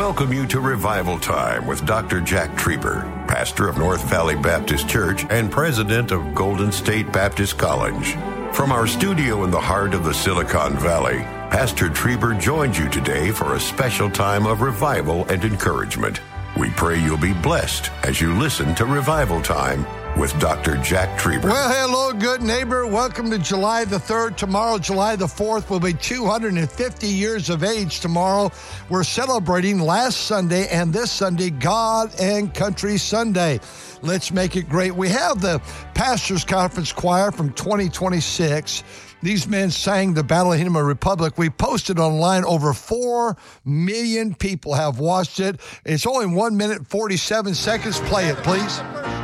welcome you to Revival Time with Dr. Jack Trieber, pastor of North Valley Baptist Church and president of Golden State Baptist College. From our studio in the heart of the Silicon Valley, Pastor Trieber joins you today for a special time of revival and encouragement. We pray you'll be blessed as you listen to Revival Time with Dr. Jack Trieber. Well, hello, good neighbor. Welcome to July the 3rd. Tomorrow, July the 4th, will be 250 years of age tomorrow. We're celebrating last Sunday and this Sunday, God and Country Sunday. Let's make it great. We have the Pastors Conference Choir from 2026. These men sang the Battle Hymn of Republic. We posted online. Over 4 million people have watched it. It's only 1 minute, 47 seconds. Play it, please.